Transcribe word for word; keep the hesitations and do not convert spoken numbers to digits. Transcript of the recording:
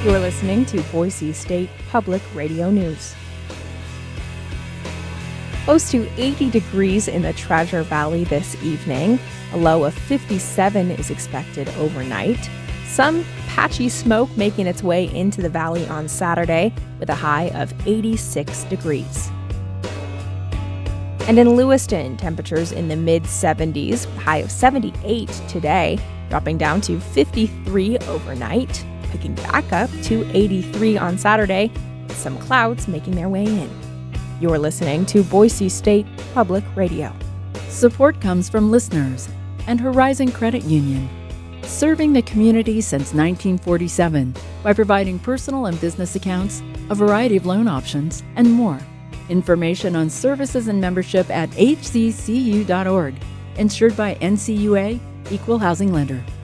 You're listening to Boise State Public Radio News. Close to eighty degrees in the Treasure Valley this evening. A low of fifty-seven is expected overnight. Some patchy smoke making its way into the valley on Saturday with a high of eighty-six degrees. And in Lewiston, temperatures in the mid seventies, with a high of seventy-eight today, dropping down to fifty-three overnight, picking back up to eighty-three on Saturday, with some clouds making their way in. You're listening to Boise State Public Radio. Support comes from listeners and Horizon Credit Union, serving the community since nineteen forty-seven by providing personal and business accounts, a variety of loan options, and more. Information on services and membership at h c c u dot org. Insured by N C U A, Equal Housing Lender.